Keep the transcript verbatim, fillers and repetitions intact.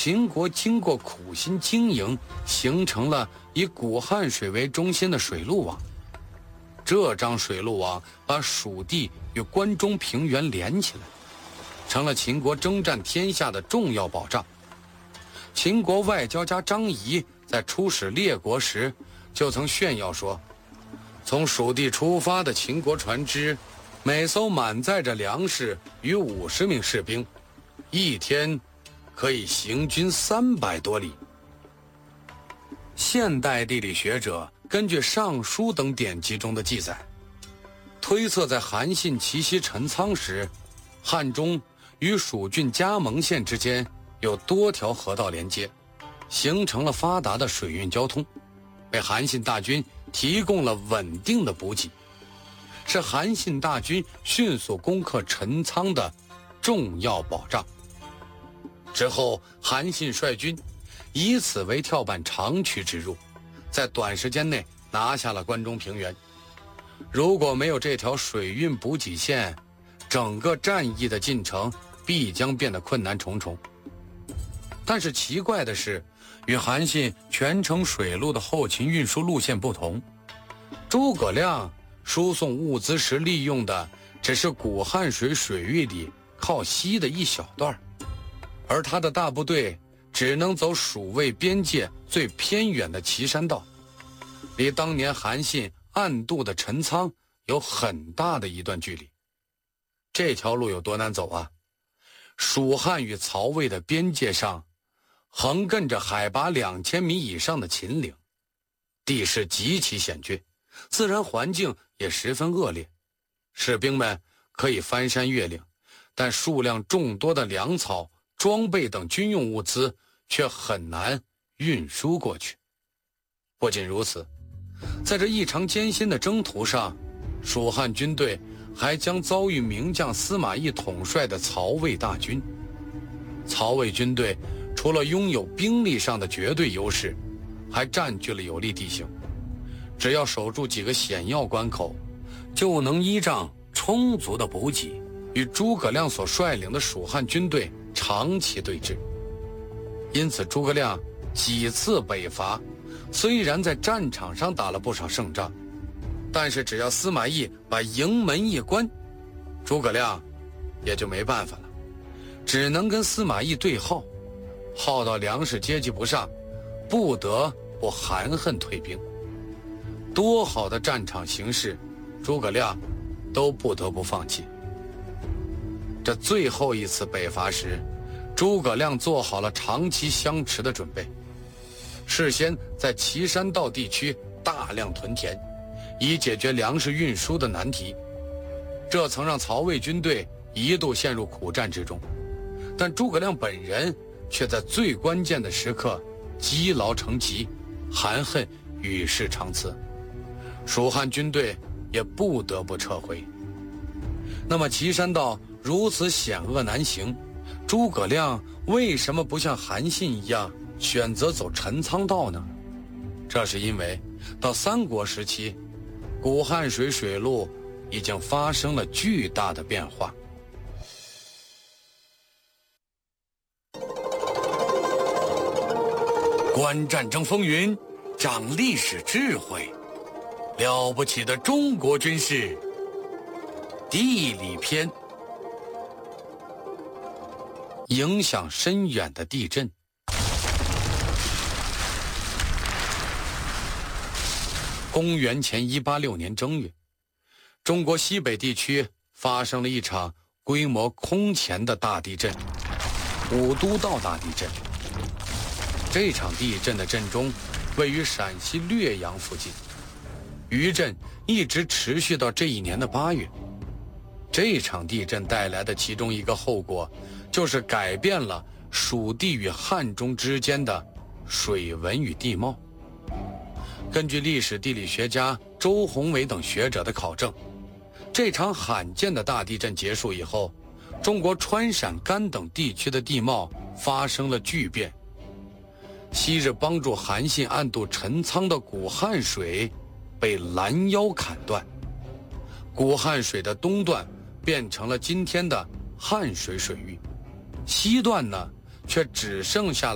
秦国经过苦心经营，形成了以古汉水为中心的水陆网。这张水陆网把蜀地与关中平原连起来，成了秦国征战天下的重要保障。秦国外交家张仪在出使列国时就曾炫耀说，从蜀地出发的秦国船只，每艘满载着粮食与五十名士兵，一天可以行军三百多里。现代地理学者根据《尚书》等典籍中的记载，推测在韩信奇袭陈仓时，汉中与蜀郡加盟县之间有多条河道连接，形成了发达的水运交通，为韩信大军提供了稳定的补给，是韩信大军迅速攻克陈仓的重要保障。之后，韩信率军以此为跳板长驱直入，在短时间内拿下了关中平原。如果没有这条水运补给线，整个战役的进程必将变得困难重重。但是奇怪的是，与韩信全程水路的后勤运输路线不同，诸葛亮输送物资时利用的只是古汉水水域里靠西的一小段，而他的大部队只能走蜀魏边界最偏远的岐山道，离当年韩信暗渡的陈仓有很大的一段距离。这条路有多难走啊？蜀汉与曹魏的边界上横亘着海拔两千米以上的秦岭，地势极其险峻，自然环境也十分恶劣。士兵们可以翻山越岭，但数量众多的粮草、装备等军用物资却很难运输过去。不仅如此，在这异常艰辛的征途上，蜀汉军队还将遭遇名将司马懿统帅的曹魏大军。曹魏军队除了拥有兵力上的绝对优势，还占据了有利地形，只要守住几个险要关口，就能依仗充足的补给与诸葛亮所率领的蜀汉军队长期对峙。因此诸葛亮几次北伐，虽然在战场上打了不少胜仗，但是只要司马懿把营门一关，诸葛亮也就没办法了，只能跟司马懿对耗，耗到粮食接济不上，不得不含恨退兵。多好的战场形势，诸葛亮都不得不放弃。这最后一次北伐时，诸葛亮做好了长期相持的准备，事先在岐山道地区大量屯田，以解决粮食运输的难题。这曾让曹魏军队一度陷入苦战之中，但诸葛亮本人却在最关键的时刻积劳成疾，含恨与世长辞，蜀汉军队也不得不撤回。那么岐山道如此险恶难行，诸葛亮为什么不像韩信一样选择走陈仓道呢？这是因为到三国时期，古汉水水路已经发生了巨大的变化。观战争风云，长历史智慧，了不起的中国军事地理篇。影响深远的地震。公元前一八六年正月，中国西北地区发生了一场规模空前的大地震——五都道大地震。这场地震的震中位于陕西略阳附近，余震一直持续到这一年的八月。这场地震带来的其中一个后果，就是改变了蜀地与汉中之间的水文与地貌。根据历史地理学家周宏伟等学者的考证，这场罕见的大地震结束以后，中国川陕甘等地区的地貌发生了巨变。昔日帮助韩信暗渡陈仓的古汉水被拦腰砍断，古汉水的东段变成了今天的汉水水域，西段呢却只剩下了